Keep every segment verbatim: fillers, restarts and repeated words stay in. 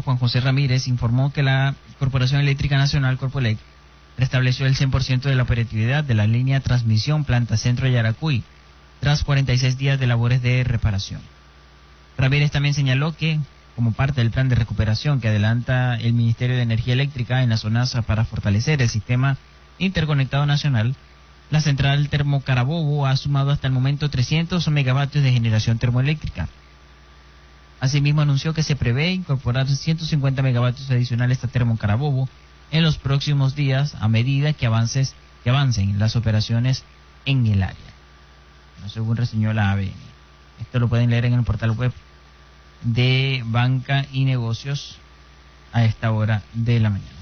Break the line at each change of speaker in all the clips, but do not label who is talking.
Juan José Ramírez, informó que la Corporación Eléctrica Nacional, Corpoelec, restableció el cien por ciento de la operatividad de la línea transmisión Planta Centro Yaracuy, tras cuarenta y seis días de labores de reparación. Ramírez también señaló que, como parte del plan de recuperación que adelanta el Ministerio de Energía Eléctrica en las zonas para fortalecer el sistema interconectado nacional, la central Termo Carabobo ha sumado hasta el momento trescientos megavatios de generación termoeléctrica. Asimismo, anunció que se prevé incorporar ciento cincuenta megavatios adicionales a Termo Carabobo en los próximos días a medida que, avances, que avancen las operaciones en el área, según reseñó la A B N. Esto lo pueden leer en el portal web de Banca y Negocios a esta hora de la mañana.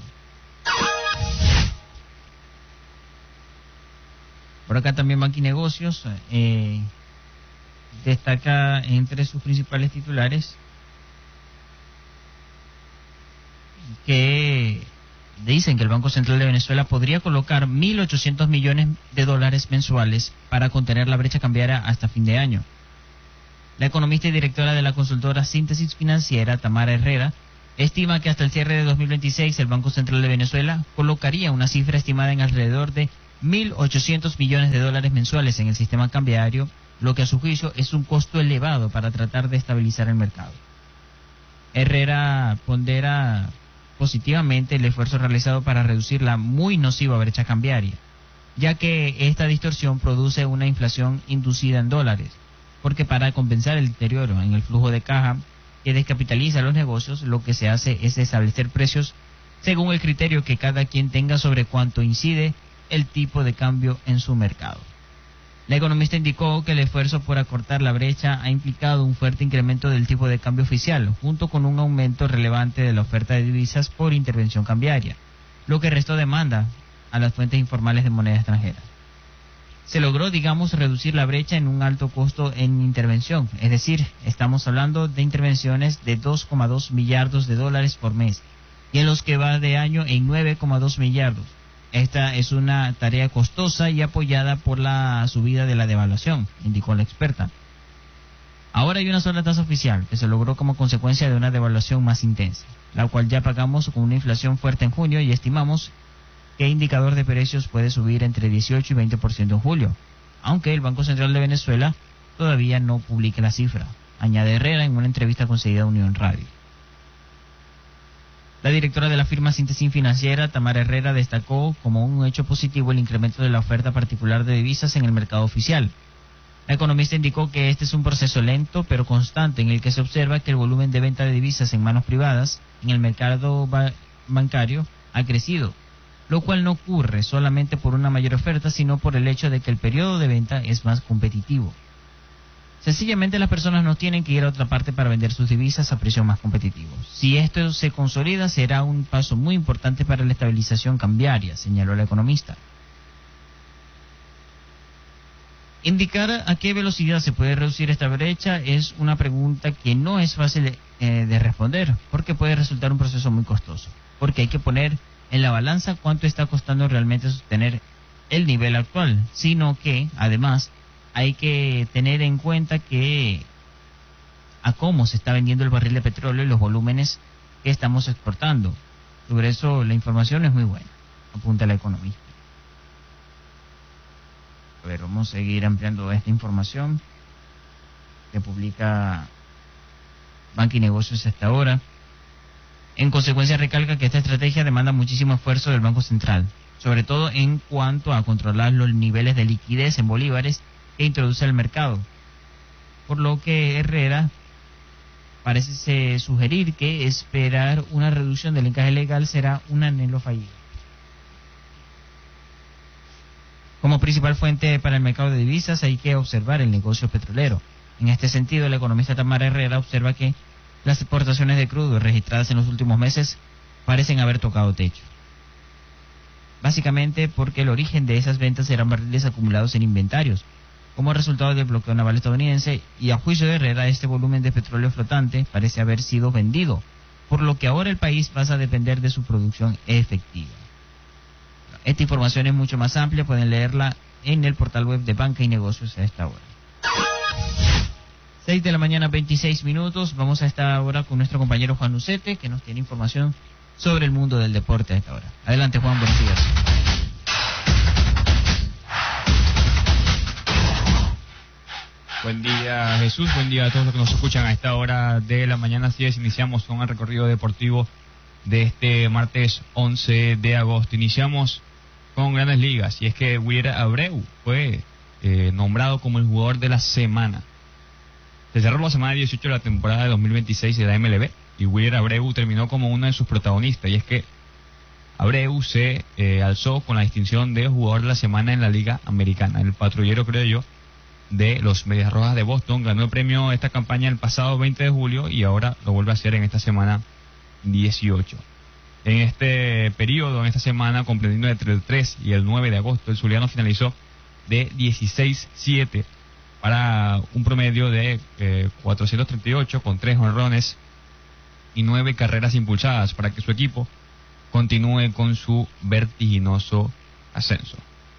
Por acá también Banca y Negocios eh, destaca entre sus principales titulares que dicen que el Banco Central de Venezuela podría colocar mil ochocientos millones de dólares mensuales para contener la brecha cambiaria hasta fin de año. La economista y directora de la consultora Síntesis Financiera, Tamara Herrera, estima que hasta el cierre de dos mil veintiséis el Banco Central de Venezuela colocaría una cifra estimada en alrededor de mil ochocientos millones de dólares mensuales en el sistema cambiario, lo que a su juicio es un costo elevado para tratar de estabilizar el mercado. Herrera pondera positivamente el esfuerzo realizado para reducir la muy nociva brecha cambiaria, ya que esta distorsión produce una inflación inducida en dólares, porque para compensar el deterioro en el flujo de caja que descapitaliza los negocios, lo que se hace es establecer precios según el criterio que cada quien tenga sobre cuánto incide el tipo de cambio en su mercado. La economista indicó que el esfuerzo por acortar la brecha ha implicado un fuerte incremento del tipo de cambio oficial, junto con un aumento relevante de la oferta de divisas por intervención cambiaria, lo que restó demanda a las fuentes informales de moneda extranjera. Se logró, digamos, reducir la brecha en un alto costo en intervención, es decir, estamos hablando de intervenciones de dos coma dos millardos de dólares por mes, y en los que va de año en nueve coma dos millardos. Esta es una tarea costosa y apoyada por la subida de la devaluación, indicó la experta. Ahora hay una sola tasa oficial que se logró como consecuencia de una devaluación más intensa, la cual ya pagamos con una inflación fuerte en junio y estimamos que el indicador de precios puede subir entre dieciocho y veinte por ciento en julio, aunque el Banco Central de Venezuela todavía no publique la cifra, añade Herrera en una entrevista concedida a Unión Radio. La directora de la firma Síntesis Financiera, Tamara Herrera, destacó como un hecho positivo el incremento de la oferta particular de divisas en el mercado oficial. La economista indicó que este es un proceso lento pero constante en el que se observa que el volumen de venta de divisas en manos privadas en el mercado ba- bancario ha crecido, lo cual no ocurre solamente por una mayor oferta, sino por el hecho de que el periodo de venta es más competitivo. Sencillamente las personas no tienen que ir a otra parte para vender sus divisas a precios más competitivos. Si esto se consolida, será un paso muy importante para la estabilización cambiaria, señaló la economista. Indicar a qué velocidad se puede reducir esta brecha es una pregunta que no es fácil eh, de responder, porque puede resultar un proceso muy costoso, porque hay que poner en la balanza cuánto está costando realmente sostener el nivel actual, sino que, además, hay que tener en cuenta que a cómo se está vendiendo el barril de petróleo y los volúmenes que estamos exportando. Sobre eso la información es muy buena, apunta la economista. A ver, vamos a seguir ampliando esta información que publica Banca y Negocios hasta ahora. En consecuencia, recalca que esta estrategia demanda muchísimo esfuerzo del Banco Central, sobre todo en cuanto a controlar los niveles de liquidez en bolívares que introduce el mercado, por lo que Herrera parece sugerir que esperar una reducción del encaje legal será un anhelo fallido. Como principal fuente para el mercado de divisas hay que observar el negocio petrolero. En este sentido, la economista Tamara Herrera observa que las exportaciones de crudo registradas en los últimos meses parecen haber tocado techo. Básicamente porque el origen de esas ventas eran barriles acumulados en inventarios, como resultado del bloqueo naval estadounidense, y a juicio de Herrera este volumen de petróleo flotante parece haber sido vendido, por lo que ahora el país pasa a depender de su producción efectiva. Esta información es mucho más amplia, pueden leerla en el portal web de Banca y Negocios a esta hora. seis de la mañana, veintiséis minutos. Vamos a esta hora con nuestro compañero Juan Ucete, que nos tiene información sobre el mundo del deporte a esta hora. Adelante, Juan, buenos días.
Buen día, Jesús, buen día a todos los que nos escuchan a esta hora de la mañana. Así es, iniciamos con el recorrido deportivo de este martes once de agosto. Iniciamos con Grandes Ligas, y es que Willier Abreu fue eh, nombrado como el jugador de la semana. Se cerró la semana dieciocho de la temporada de dos mil veintiséis de la M L B, y Willier Abreu terminó como uno de sus protagonistas, y es que Abreu se eh, alzó con la distinción de jugador de la semana en la Liga Americana. El patrullero, creo yo, de los Medias Rojas de Boston ganó el premio de esta campaña el pasado veinte de julio y ahora lo vuelve a hacer en esta semana dieciocho. En este periodo, en esta semana, comprendiendo entre el tres y el nueve de agosto, el zuliano finalizó de dieciséis siete para un promedio de eh, cuatrocientos treinta y ocho con tres jonrones y nueve carreras impulsadas para que su equipo continúe con su vertiginoso ascenso.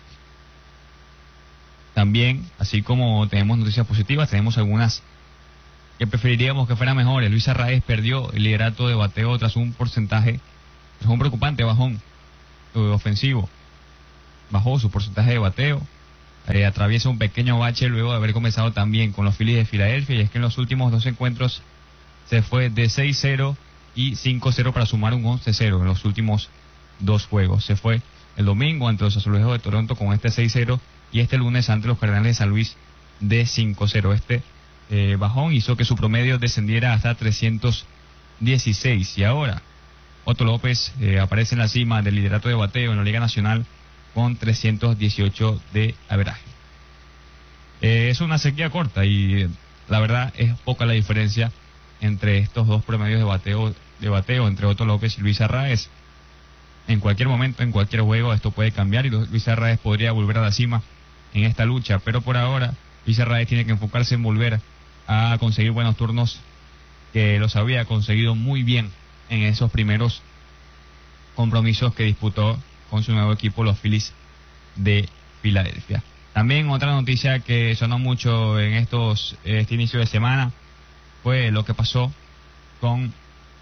También, así como tenemos noticias positivas, tenemos algunas que preferiríamos que fueran mejores. Luis Arraez perdió el liderato de bateo tras un porcentaje, tras un preocupante bajón ofensivo. Bajó su porcentaje de bateo, eh, atraviesa un pequeño bache luego de haber comenzado también con los Phillies de Filadelfia, y es que en los últimos dos encuentros se fue de seis cero y cinco cero para sumar un once cero en los últimos dos juegos. Se fue el domingo ante los Azulejos de Toronto con este seis cero, y este lunes ante los Cardenales de San Luis de cinco cero. Este eh, bajón hizo que su promedio descendiera hasta trescientos dieciséis, y ahora Otto López eh, aparece en la cima del liderato de bateo en la Liga Nacional con trescientos dieciocho de averaje. Eh, es una sequía corta y la verdad es poca la diferencia entre estos dos promedios de bateo, de bateo entre Otto López y Luis Arraez. En cualquier momento, en cualquier juego, esto puede cambiar y Luis Arraez podría volver a la cima en esta lucha, pero por ahora Luis Arraez tiene que enfocarse en volver a conseguir buenos turnos, que los había conseguido muy bien en esos primeros compromisos que disputó con su nuevo equipo, los Phillies de Filadelfia. También otra noticia que sonó mucho en estos este inicio de semana fue lo que pasó con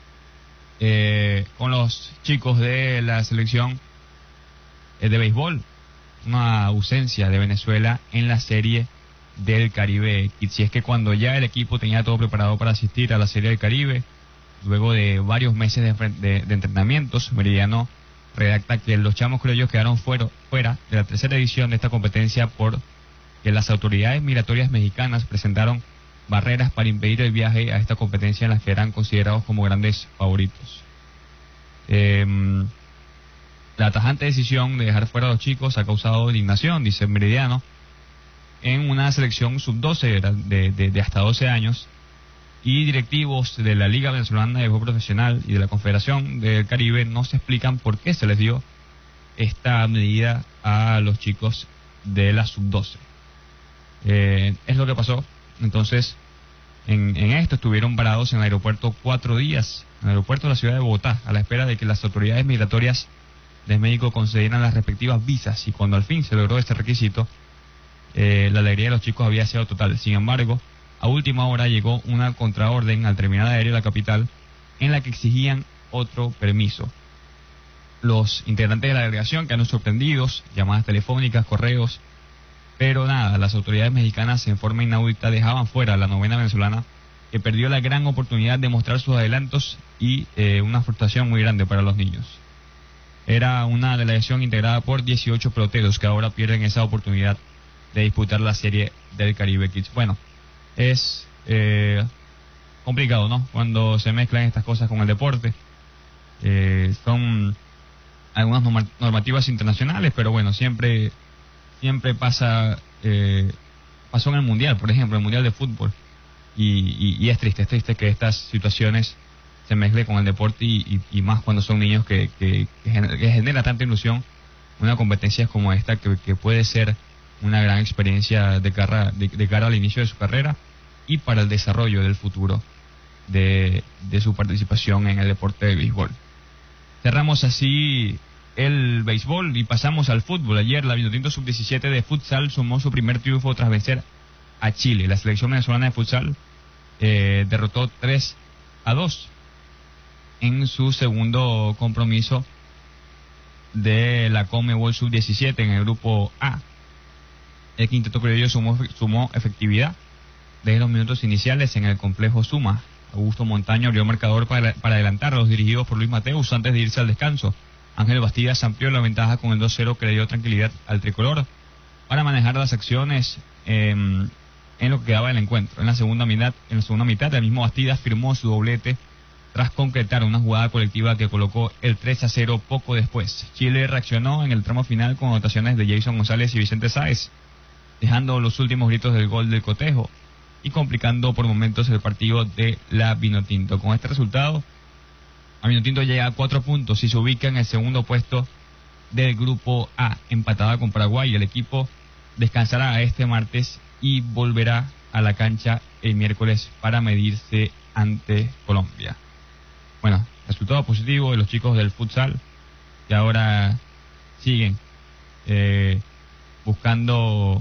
eh, con los chicos de la selección eh, de béisbol. Una ausencia de Venezuela en la Serie del Caribe. Y si es que cuando ya el equipo tenía todo preparado para asistir a la Serie del Caribe, luego de varios meses de, de, de entrenamientos, Meridiano redacta que los chamos criollos quedaron fuera, fuera de la tercera edición de esta competencia por que las autoridades migratorias mexicanas presentaron barreras para impedir el viaje a esta competencia en las que eran considerados como grandes favoritos. Eh, La tajante decisión de dejar fuera a los chicos ha causado indignación, dice Meridiano, en una selección sub doce de, de, de hasta doce años, y directivos de la Liga Venezolana de Béisbol Profesional y de la Confederación del Caribe no se explican por qué se les dio esta medida a los chicos de la sub doce. Eh, es lo que pasó. Entonces, en, en esto estuvieron parados en el aeropuerto cuatro días, en el aeropuerto de la ciudad de Bogotá, a la espera de que las autoridades migratorias de México concedieran las respectivas visas, y cuando al fin se logró este requisito, eh, la alegría de los chicos había sido total. Sin embargo, a última hora llegó una contraorden al terminal aéreo de la capital en la que exigían otro permiso. Los integrantes de la delegación quedaron sorprendidos, llamadas telefónicas, correos, pero nada, las autoridades mexicanas en forma inaudita dejaban fuera a la novena venezolana, que perdió la gran oportunidad de mostrar sus adelantos, y eh, una frustración muy grande para los niños. Era una delegación integrada por dieciocho peloteros que ahora pierden esa oportunidad de disputar la Serie del Caribe Kids. Bueno, es eh, complicado, ¿no? Cuando se mezclan estas cosas con el deporte. Eh, son algunas normativas internacionales, pero bueno, siempre siempre pasa, eh, pasó en el Mundial, por ejemplo, el Mundial de Fútbol, y, y, y es triste, es triste que estas situaciones se mezcle con el deporte, y, y, y más cuando son niños que, que, que, genera, que genera tanta ilusión una competencia como esta, que, que puede ser una gran experiencia de cara, de, de cara al inicio de su carrera y para el desarrollo del futuro de, de su participación en el deporte de béisbol. Cerramos así el béisbol y pasamos al fútbol. Ayer la Vinotinto sub diecisiete de futsal sumó su primer triunfo tras vencer a Chile. La selección venezolana de futsal eh, derrotó tres a dos en su segundo compromiso de la Conmebol sub diecisiete en el grupo A. El quinteto criollo sumó, sumó efectividad desde los minutos iniciales en el complejo Suma. Augusto Montaño abrió marcador para, para adelantar a los dirigidos por Luis Mateus antes de irse al descanso. Ángel Bastidas amplió la ventaja con el dos cero que le dio tranquilidad al tricolor para manejar las acciones eh, en lo que quedaba del encuentro. En la segunda mitad, en la segunda mitad el mismo Bastidas firmó su doblete tras concretar una jugada colectiva que colocó el tres a cero poco después. Chile reaccionó en el tramo final con anotaciones de Jason González y Vicente Sáez, dejando los últimos gritos del gol del cotejo y complicando por momentos el partido de la Vinotinto. Con este resultado, la Vinotinto llega a cuatro puntos y se ubica en el segundo puesto del grupo A, empatada con Paraguay. El equipo descansará este martes y volverá a la cancha el miércoles para medirse ante Colombia. Bueno, resultado positivo de los chicos del futsal, que ahora siguen eh, buscando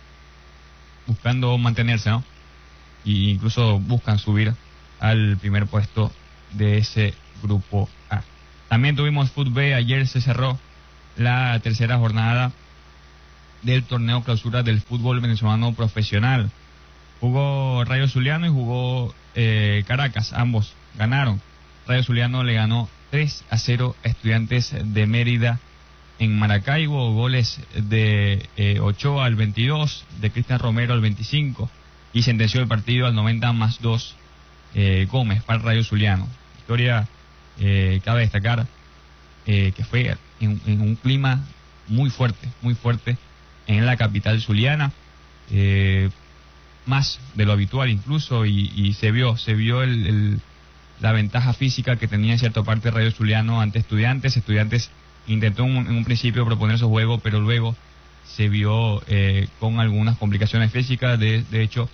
buscando mantenerse, ¿no? Y incluso buscan subir al primer puesto de ese grupo A. También tuvimos Fut B. Ayer se cerró la tercera jornada del torneo clausura del fútbol venezolano profesional. Jugó Rayo Zuliano y jugó eh, Caracas, ambos ganaron. Rayo Zuliano le ganó tres a cero a Estudiantes de Mérida en Maracaibo, goles de eh, Ochoa al veintidós, de Cristian Romero al veinticinco, y sentenció el partido al noventa más dos eh, Gómez para Rayo Zuliano. Victoria, eh, cabe destacar, eh, que fue en, en un clima muy fuerte, muy fuerte en la capital zuliana, eh, más de lo habitual incluso, y, y se vio, se vio el, el la ventaja física que tenía en cierta parte Rayo Zuliano ante Estudiantes. Estudiantes intentó un, en un principio proponer su juego, pero luego se vio eh, con algunas complicaciones físicas. De, de hecho,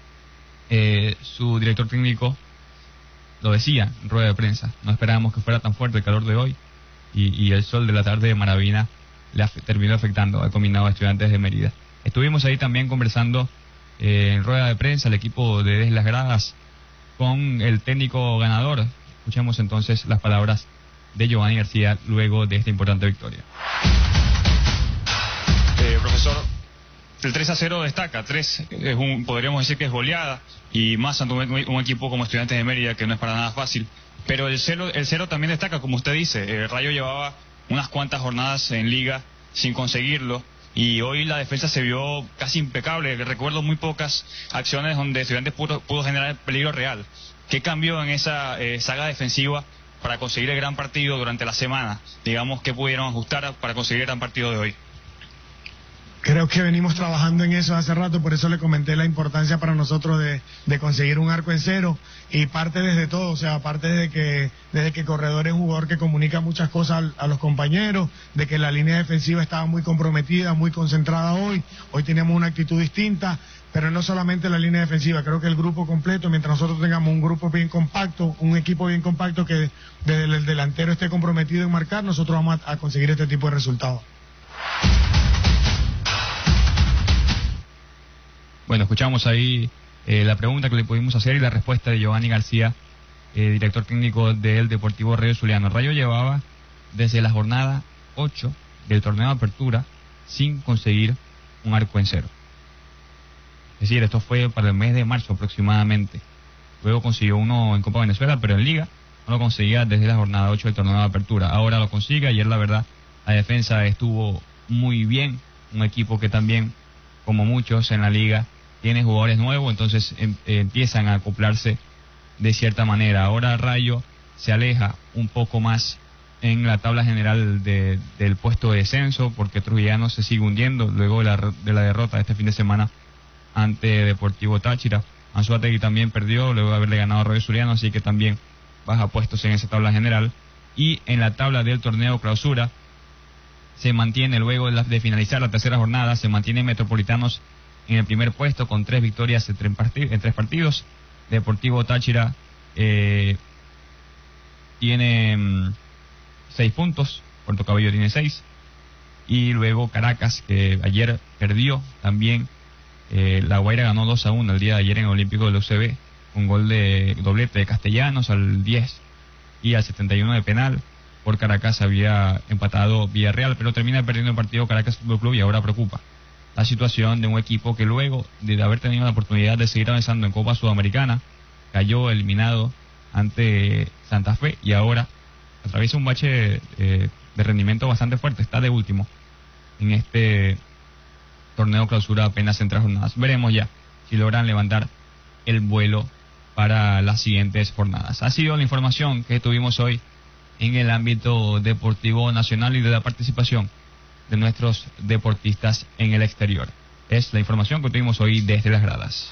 eh, su director técnico lo decía en rueda de prensa: no esperábamos que fuera tan fuerte el calor de hoy, y, y el sol de la tarde de Maravina le af- terminó afectando al combinado de Estudiantes de Mérida. Estuvimos ahí también conversando eh, en rueda de prensa el equipo de Desde las Gradas con el técnico ganador. Escuchemos entonces las palabras de Giovanni García luego de esta importante victoria.
Eh, profesor, el tres a cero destaca. tres es un, podríamos decir que es goleada, y más ante un, un equipo como Estudiantes de Mérida, que no es para nada fácil. Pero el cero, el cero también destaca, como usted dice. El Rayo llevaba unas cuantas jornadas en liga sin conseguirlo, y hoy la defensa se vio casi impecable. Recuerdo muy pocas acciones donde Estudiantes pudo, pudo generar peligro real. ¿Qué cambió en esa eh, saga defensiva para conseguir el gran partido durante la semana? Digamos, ¿qué pudieron ajustar para conseguir el gran partido de hoy?
Creo que venimos trabajando en eso hace rato, por eso le comenté la importancia para nosotros de, de conseguir un arco en cero, y parte desde todo, o sea, parte de que desde que Corredor es un jugador que comunica muchas cosas a, a los compañeros, de que la línea defensiva estaba muy comprometida, muy concentrada hoy, hoy teníamos una actitud distinta, pero no solamente la línea defensiva, creo que el grupo completo, mientras nosotros tengamos un grupo bien compacto, un equipo bien compacto que desde el delantero esté comprometido en marcar, nosotros vamos a, a conseguir este tipo de resultados.
Bueno, escuchamos ahí eh, la pregunta que le pudimos hacer y la respuesta de Giovanni García, eh, director técnico del Deportivo Rayo Zuliano. Rayo llevaba desde la jornada ocho del torneo de apertura sin conseguir un arco en cero. Es decir, esto fue para el mes de marzo aproximadamente. Luego consiguió uno en Copa Venezuela, pero en Liga no lo conseguía desde la jornada ocho del torneo de apertura. Ahora lo consigue. Ayer, la verdad, la defensa estuvo muy bien. Un equipo que también, como muchos en la Liga, tiene jugadores nuevos, entonces em, eh, empiezan a acoplarse de cierta manera. Ahora Rayo se aleja un poco más en la tabla general de, del puesto de descenso, porque Trujillano se sigue hundiendo luego de la, de la derrota de este fin de semana ante Deportivo Táchira. Anzoátegui también perdió luego de haberle ganado a Rayo Zuliano, así que también baja puestos en esa tabla general. Y en la tabla del torneo clausura se mantiene, luego de, la, de finalizar la tercera jornada, se mantiene Metropolitanos en el primer puesto con tres victorias en tres, partid- en tres partidos. Deportivo Táchira eh, tiene mm, seis puntos, Puerto Cabello tiene seis, y luego Caracas, que ayer perdió también. eh, La Guaira ganó dos a uno el día de ayer en el Olímpico del U C B, un gol de doblete de Castellanos al diez y al setenta y uno de penal. Por Caracas había empatado Villarreal, pero termina perdiendo el partido Caracas Fútbol Club y ahora preocupa la situación de un equipo que luego de haber tenido la oportunidad de seguir avanzando en Copa Sudamericana, cayó eliminado ante Santa Fe y ahora atraviesa un bache eh, de rendimiento bastante fuerte, está de último en este torneo clausura apenas en tres jornadas. Veremos ya si logran levantar el vuelo para las siguientes jornadas. Ha sido la información que tuvimos hoy en el ámbito deportivo nacional y de la participación de nuestros deportistas en el exterior. Es la información que tuvimos hoy desde las gradas.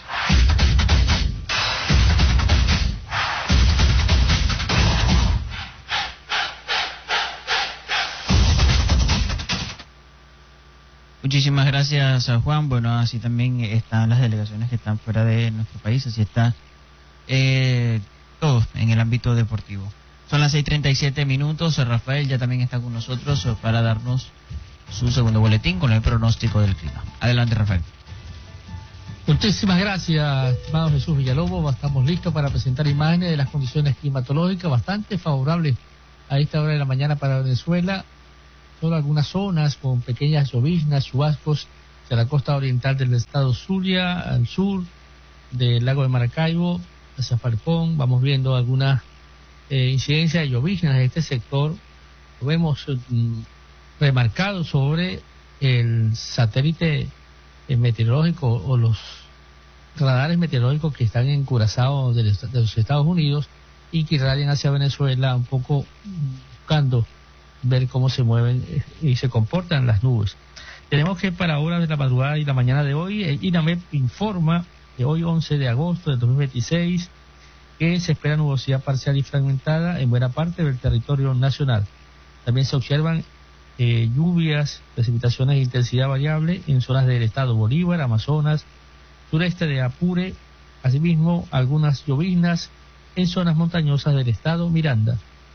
Muchísimas gracias a Juan. Bueno, así también están las delegaciones que están fuera de nuestro país, así está eh, todo en el ámbito deportivo. Son las seis treinta y siete minutos, Rafael ya también está con nosotros para darnos su segundo boletín con el pronóstico del clima. Adelante, Rafael.
Muchísimas gracias, estimado Jesús Villalobos. Estamos listos para presentar imágenes de las condiciones climatológicas bastante favorables a esta hora de la mañana para Venezuela. Solo algunas zonas con pequeñas lloviznas, chubascos de la costa oriental del estado Zulia, al sur del lago de Maracaibo, hacia Falcón. Vamos viendo algunas eh, incidencias de lloviznas en este sector. Lo vemos mm, remarcado sobre el satélite eh, meteorológico o los radares meteorológicos que están en Curazao de los Estados Unidos y que irradian hacia Venezuela, un poco buscando ver cómo se mueven y se comportan las nubes. Tenemos que para horas de la madrugada y la mañana de hoy, eh, INAMEP informa que hoy once de agosto de dos mil veintiséis que se espera nubosidad parcial y fragmentada en buena parte del territorio nacional. También se observan eh, lluvias, precipitaciones de intensidad variable en zonas del estado Bolívar, Amazonas, sureste de Apure, asimismo algunas lloviznas en zonas montañosas del estado Miranda.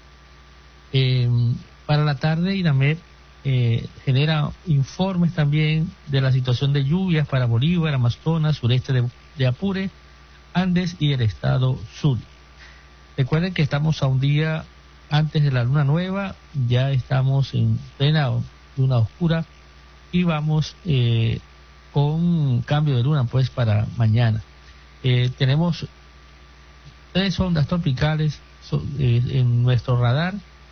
Eh, para la tarde, INAMEP eh, genera informes también de la situación de lluvias para Bolívar, Amazonas, sureste de, de Apure, Andes y el estado Sur. Recuerden que estamos a un día antes de la luna nueva, ya estamos en plena luna oscura y vamos eh, con cambio de luna pues para mañana. Eh, tenemos tres ondas tropicales so, eh, en nuestro radar.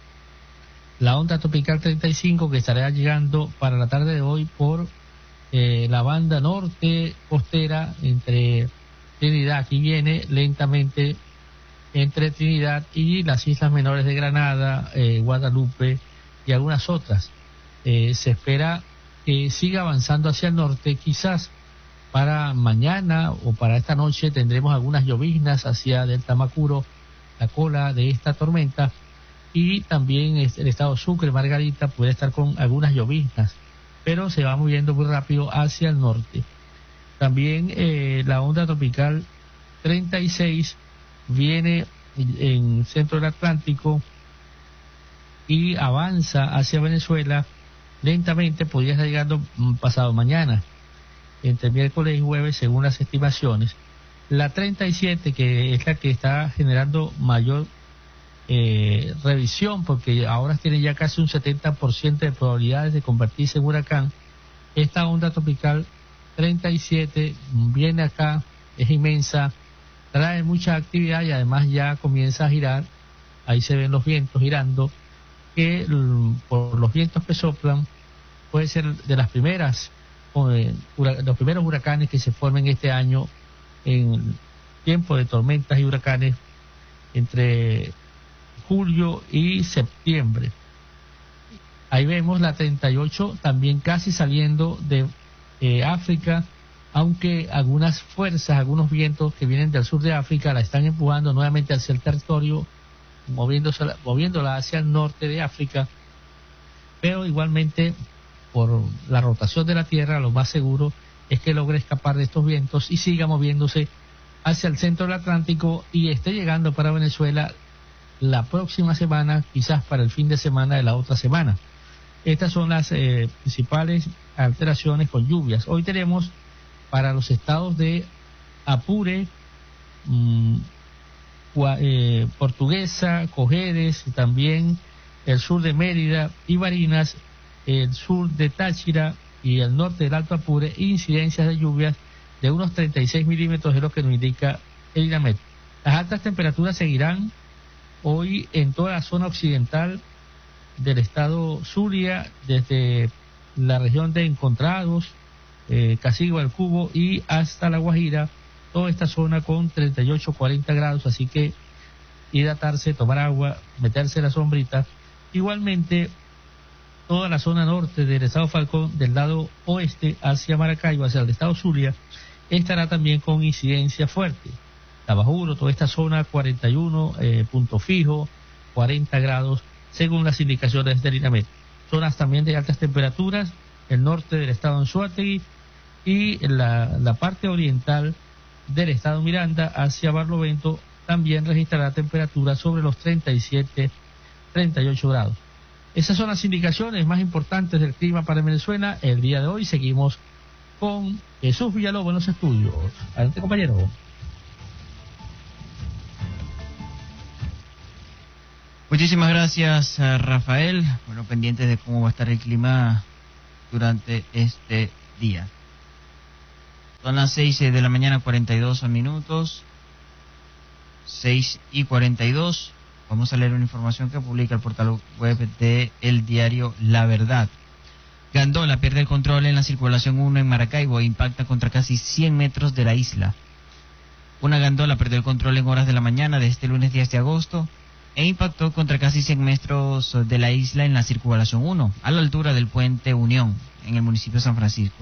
La onda tropical treinta y cinco que estará llegando para la tarde de hoy por eh, la banda norte costera entre Trinidad, aquí viene lentamente entre Trinidad y las islas menores de Granada, eh, Guadalupe y algunas otras. Eh, se espera que siga avanzando hacia el norte, quizás para mañana o para esta noche tendremos algunas lloviznas hacia Delta Macuro, la cola de esta tormenta, y también el estado Sucre, Margarita, puede estar con algunas lloviznas, pero se va moviendo muy rápido hacia el norte. También eh, la onda tropical treinta y seis viene en centro del Atlántico y avanza hacia Venezuela lentamente, podría estar llegando pasado mañana, entre miércoles y jueves según las estimaciones. La treinta y siete, que es la que está generando mayor eh, revisión, porque ahora tiene ya casi un setenta por ciento de probabilidades de convertirse en huracán. Esta onda tropical treinta y siete viene acá, es inmensa, trae mucha actividad y además ya comienza a girar. Ahí se ven los vientos girando, que por los vientos que soplan puede ser de las primeras, eh, los primeros huracanes que se formen este año en tiempo de tormentas y huracanes entre julio y septiembre. Ahí vemos la treinta y ocho también casi saliendo de eh, África, aunque algunas fuerzas, algunos vientos que vienen del sur de África la están empujando nuevamente hacia el territorio, moviéndose, moviéndola hacia el norte de África, pero igualmente por la rotación de la Tierra lo más seguro es que logre escapar de estos vientos y siga moviéndose hacia el centro del Atlántico y esté llegando para Venezuela la próxima semana, quizás para el fin de semana de la otra semana. Estas son las eh, principales alteraciones con lluvias. Hoy tenemos para los estados de Apure, mmm, eh, Portuguesa, Cojedes, también el sur de Mérida y Barinas, el sur de Táchira y el norte del Alto Apure, incidencias de lluvias de unos treinta y seis milímetros, es lo que nos indica el INAMET. Las altas temperaturas seguirán hoy en toda la zona occidental del estado Zulia, desde la región de Encontrados, eh, Casigua, El Cubo y hasta La Guajira, toda esta zona con treinta y ocho, cuarenta grados, así que hidratarse, tomar agua, meterse en la sombrita. Igualmente, toda la zona norte del estado Falcón, del lado oeste hacia Maracaibo, hacia el estado Zulia, estará también con incidencia fuerte. Tabajuro, toda esta zona cuarenta y uno, eh, punto fijo, cuarenta grados, según las indicaciones del INAMET. Zonas también de altas temperaturas, el norte del estado Anzoátegui y la, la parte oriental del estado Miranda hacia Barlovento también registrará temperaturas sobre los treinta y siete, treinta y ocho grados. Esas son las indicaciones más importantes del clima para Venezuela. El día de hoy seguimos con Jesús Villalobos en los estudios. Adelante, compañero.
Muchísimas gracias, Rafael. Bueno, pendientes de cómo va a estar el clima durante este día. Son las seis de la mañana, cuarenta y dos minutos. seis y cuarenta y dos. Vamos a leer una información que publica el portal web de el diario La Verdad. Gandola pierde el control en la circulación uno en Maracaibo e impacta contra casi cien metros de la isla. Una gandola perdió el control en horas de la mañana de este lunes diez de agosto e impactó contra casi cien metros de la isla en la circulación uno, a la altura del puente Unión, en el municipio de San Francisco.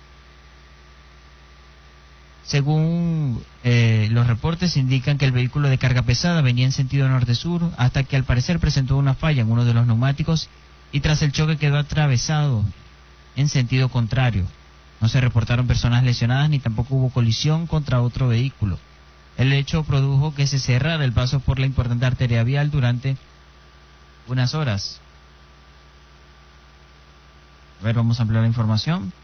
Según eh, los reportes indican que el vehículo de carga pesada venía en sentido norte-sur hasta que al parecer presentó una falla en uno de los neumáticos y tras el choque quedó atravesado en sentido contrario. No se reportaron personas lesionadas ni tampoco hubo colisión contra otro vehículo. El hecho produjo que se cerrara el paso por la importante arteria vial durante unas horas. A ver, vamos a ampliar la información.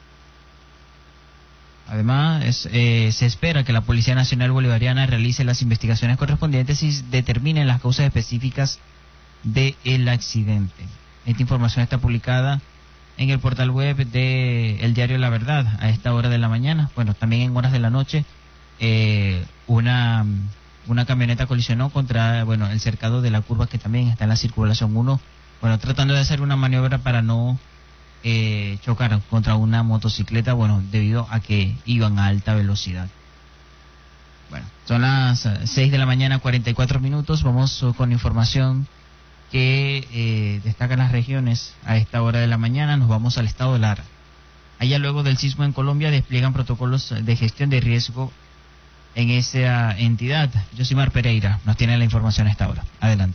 Además, es, eh, se espera que la Policía Nacional Bolivariana realice las investigaciones correspondientes y determine las causas específicas del accidente. Esta información está publicada en el portal web de el diario La Verdad a esta hora de la mañana. Bueno, también en horas de la noche, eh, una, una camioneta colisionó contra, bueno, el cercado de la curva que también está en la circulación uno, bueno, tratando de hacer una maniobra para no Eh, chocaron contra una motocicleta, bueno, debido a que iban a alta velocidad. Bueno, son las seis de la mañana, cuarenta y cuatro minutos. Vamos uh, con información que eh, destaca las regiones a esta hora de la mañana. Nos vamos al estado de Lara. Allá luego del sismo en Colombia despliegan protocolos de gestión de riesgo en esa entidad. Yosimar Pereira nos tiene la información a esta hora. Adelante.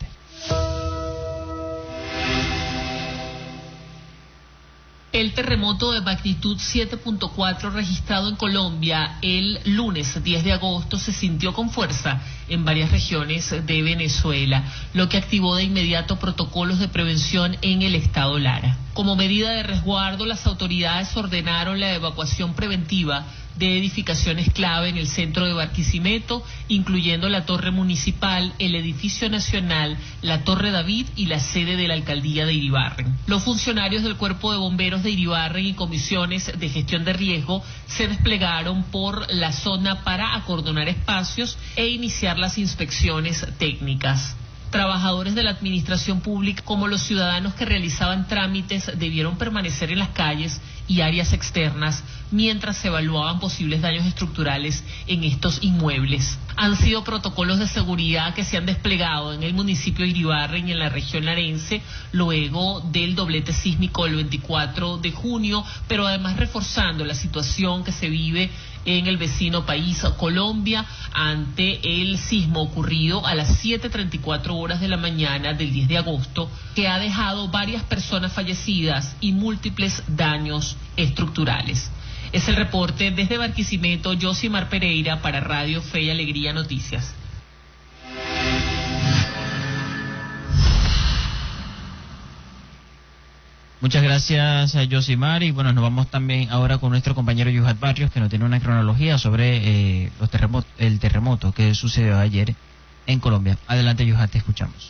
El terremoto de magnitud siete punto cuatro registrado en Colombia el lunes diez de agosto se sintió con fuerza en varias regiones de Venezuela, lo que activó de inmediato protocolos de prevención en el estado Lara. Como medida de resguardo, las autoridades ordenaron la evacuación preventiva de edificaciones clave en el centro de Barquisimeto, incluyendo la torre municipal, el edificio nacional, la torre David y la sede de la alcaldía de Iribarren. Los funcionarios del cuerpo de bomberos de Iribarren y comisiones de gestión de riesgo se desplegaron por la zona para acordonar espacios e iniciar las inspecciones técnicas. Trabajadores de la administración pública como los ciudadanos que realizaban trámites debieron permanecer en las calles y áreas externas mientras se evaluaban posibles daños estructurales en estos inmuebles. Han sido protocolos de seguridad que se han desplegado en el municipio de Iribarren y en la región larense luego del doblete sísmico del veinticuatro de junio, pero además reforzando la situación que se vive en el vecino país Colombia ante el sismo ocurrido a las siete treinta y cuatro horas de la mañana del diez de agosto, que ha dejado varias personas fallecidas y múltiples daños estructurales. Es el reporte desde Barquisimeto, Yosimar Pereira para Radio Fe y Alegría Noticias.
Muchas gracias a Yosimar, y bueno, nos vamos también ahora con nuestro compañero Yuhat Barrios, que nos tiene una cronología sobre eh, los terremotos, el terremoto que sucedió ayer en Colombia. Adelante, Yuhat, te escuchamos.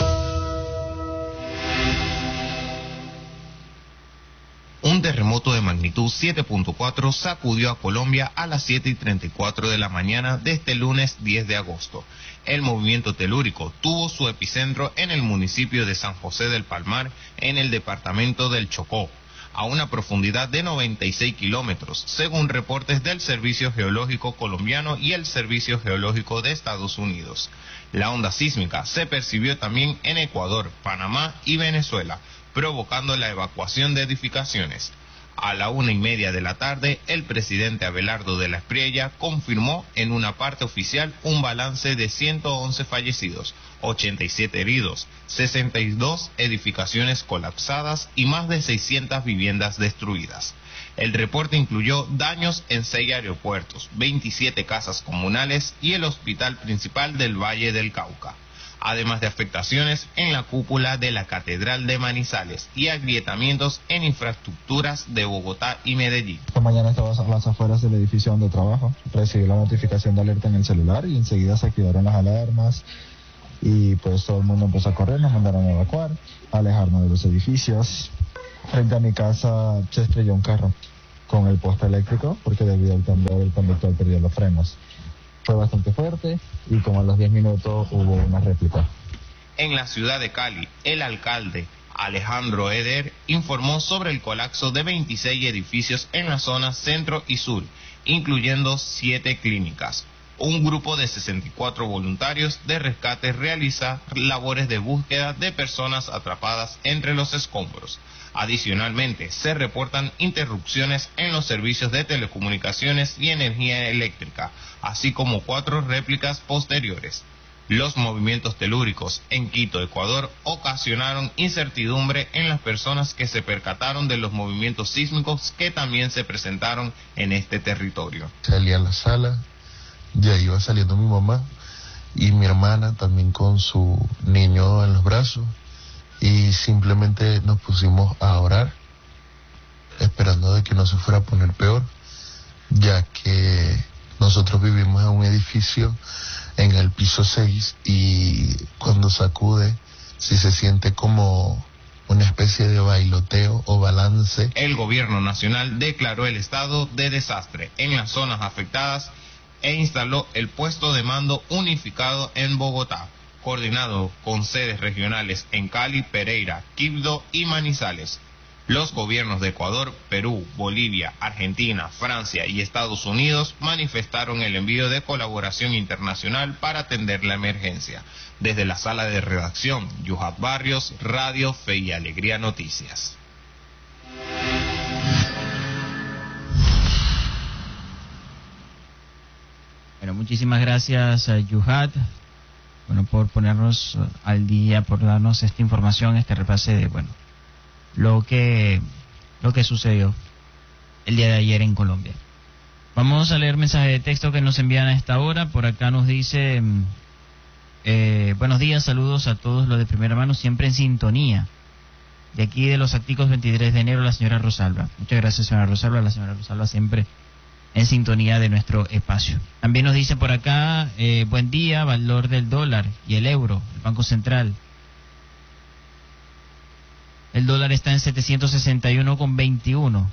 Un terremoto de magnitud siete punto cuatro sacudió a Colombia a las siete y treinta y cuatro de la mañana de este lunes diez de agosto. El movimiento telúrico tuvo su epicentro en el municipio de San José del Palmar, en el departamento del Chocó, a una profundidad de noventa y seis kilómetros, según reportes del Servicio Geológico Colombiano y el Servicio Geológico de Estados Unidos. La onda sísmica se percibió también en Ecuador, Panamá y Venezuela, provocando la evacuación de edificaciones. A la una y media de la tarde, el presidente Abelardo de la Espriella confirmó en una parte oficial un balance de ciento once fallecidos, ochenta y siete heridos, sesenta y dos edificaciones colapsadas y más de seiscientas viviendas destruidas. El reporte incluyó daños en seis aeropuertos, veintisiete casas comunales y el hospital principal del Valle del Cauca, además de afectaciones en la cúpula de la Catedral de Manizales y agrietamientos en infraestructuras de Bogotá y Medellín.
Esta mañana estaba a las afueras del edificio donde trabajo, recibí la notificación de alerta en el celular y enseguida se activaron las alarmas y pues todo el mundo empezó a correr, nos mandaron a evacuar, a alejarnos de los edificios. Frente a mi casa se estrelló un carro con el poste eléctrico porque debido al temblor el conductor perdió los frenos. Fue bastante fuerte y como a los diez minutos hubo una réplica.
En la ciudad de Cali, el alcalde Alejandro Eder informó sobre el colapso de veintiséis edificios en la zona centro y sur, incluyendo siete clínicas. Un grupo de sesenta y cuatro voluntarios de rescate realiza labores de búsqueda de personas atrapadas entre los escombros. Adicionalmente, se reportan interrupciones en los servicios de telecomunicaciones y energía eléctrica, así como cuatro réplicas posteriores. Los movimientos telúricos en Quito, Ecuador, ocasionaron incertidumbre en las personas que se percataron de los movimientos sísmicos que también se presentaron en este territorio.
Salí a la sala, ya iba saliendo mi mamá y mi hermana también con su niño en los brazos. Y simplemente nos pusimos a orar, esperando de que no se fuera a poner peor, ya que nosotros vivimos en un edificio en el piso seis y cuando sacude, si se siente como una especie de bailoteo o balance.
El gobierno nacional declaró el estado de desastre en las zonas afectadas e instaló el puesto de mando unificado en Bogotá, coordinado con sedes regionales en Cali, Pereira, Quibdó y Manizales. Los gobiernos de Ecuador, Perú, Bolivia, Argentina, Francia y Estados Unidos manifestaron el envío de colaboración internacional para atender la emergencia. Desde la sala de redacción, Yuhat Barrios, Radio Fe y Alegría Noticias.
Bueno, muchísimas gracias a Yuhat. Bueno, por ponernos al día, por darnos esta información, este repase de, bueno, lo que, lo que sucedió el día de ayer en Colombia. Vamos a leer mensajes de texto que nos envían a esta hora. Por acá nos dice, eh, buenos días, saludos a todos los de primera mano, siempre en sintonía. De aquí de los Acticos veintitrés de enero, la señora Rosalba. Muchas gracias, señora Rosalba, la señora Rosalba siempre en sintonía de nuestro espacio. También nos dice por acá, eh, buen día, valor del dólar y el euro, el Banco Central. El dólar está en setecientos sesenta y uno con veintiuno.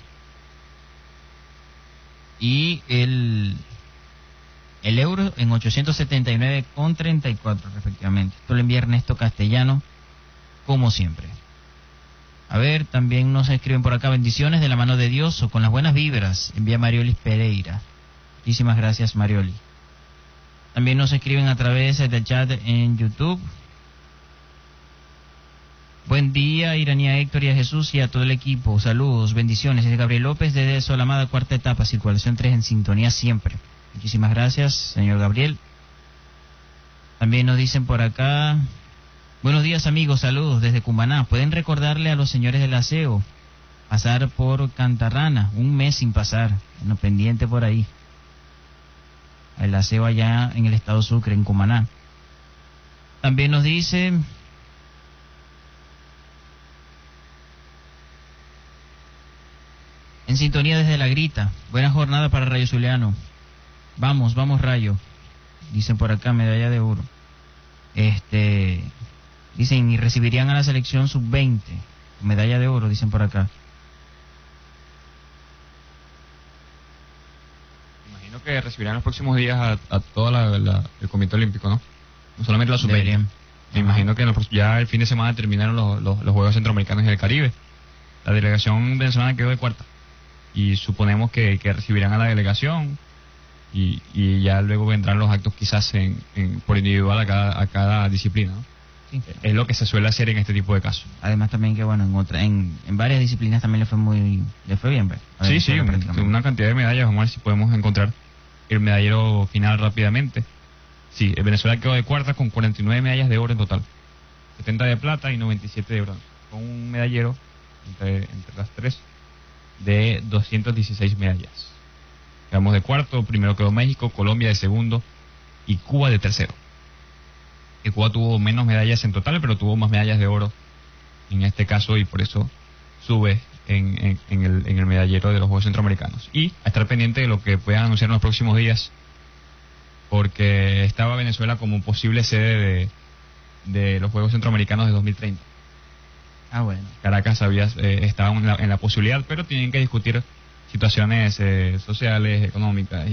Y el, el euro en ochocientos setenta y nueve con treinta y cuatro, respectivamente. Esto lo envía Ernesto Castellano, como siempre. A ver, también nos escriben por acá, bendiciones de la mano de Dios o con las buenas vibras, envía Mariolis Pereira. Muchísimas gracias, Marioli. También nos escriben a través del chat en YouTube. Buen día, Iranía Héctor y a Jesús y a todo el equipo. Saludos, bendiciones. Es Gabriel López desde Solamada, cuarta etapa, circulación tres en sintonía siempre. Muchísimas gracias, señor Gabriel. También nos dicen por acá, buenos días amigos, saludos desde Cumaná. ¿Pueden recordarle a los señores del aseo pasar por Cantarrana? Un mes sin pasar, bueno, pendiente por ahí. El aseo allá en el estado Sucre, en Cumaná. También nos dice, En sintonía desde La Grita. Buena jornada para Rayo Zuliano. Vamos, vamos Rayo. Dicen por acá, medalla de oro. Este, dicen, y recibirían a la selección sub veinte. Medalla de oro, dicen por acá.
Imagino que recibirán los próximos días a, a todo la, la, el Comité Olímpico, ¿no? No solamente la sub veinte. Me imagino que en los, ya el fin de semana terminaron los, los, los Juegos Centroamericanos y del Caribe. La delegación venezolana quedó de cuarta. Y suponemos que, que recibirán a la delegación y, y ya luego vendrán los actos quizás en, en, por individual a cada, a cada disciplina, ¿no? Sí. Es lo que se suele hacer en este tipo de casos.
Además también que bueno, en otra, en, en varias disciplinas también le fue muy, le fue bien, ¿ves?
Sí, sí, un, una cantidad de medallas. Vamos a ver si podemos encontrar el medallero final rápidamente. Sí, Venezuela quedó de cuarta con cuarenta y nueve medallas de oro en total, setenta de plata y noventa y siete de bronce, con un medallero entre, entre las tres de doscientas dieciséis medallas. Quedamos de cuarto, primero quedó México, Colombia de segundo y Cuba de tercero. Que Cuba tuvo menos medallas en total, pero tuvo más medallas de oro en este caso y por eso sube en, en, en, el, en el medallero de los Juegos Centroamericanos. Y a estar pendiente de lo que puedan anunciar en los próximos días, porque estaba Venezuela como posible sede de, de los Juegos Centroamericanos de dos mil treinta.
Ah, bueno.
Caracas había, eh, estaba en la, en la posibilidad, pero tienen que discutir situaciones eh, sociales, económicas